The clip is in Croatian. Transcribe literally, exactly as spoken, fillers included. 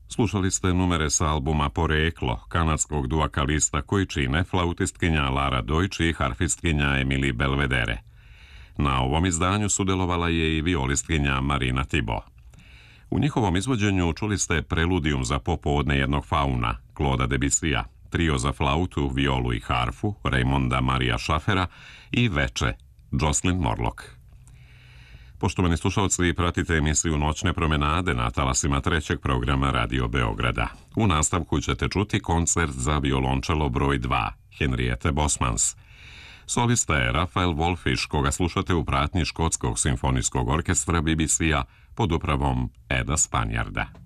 Slušali ste numere s albuma Poreklo, kanadskog duakalista koji čine flautistkinja Lara Deutsch i harfistkinja Emily Belvedere. Na ovom izdanju sudjelovala je i violistkinja Marina Thibault. U njihovom izvođenju čuli ste preludijum za popodne jednog fauna, Claude'a Debussya, trio za flautu, violu i harfu, Raymonda Maria Schaffera i Veče, Jocelyn Morlock. Poštovani slušalci, pratite emisiju Noćne promenade na talasima trećeg programa Radio Beograda. U nastavku ćete čuti koncert za violončelo broj dva, Henriette Bosmans. Solista je Rafael Wolfish, koga slušate u pratnji Škotskog simfonijskog orkestra B B C-a pod upravom Eda Spanjarda.